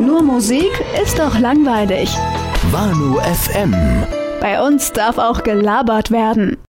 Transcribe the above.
Nur Musik ist doch langweilig. Wano FM. Bei uns darf auch gelabert werden.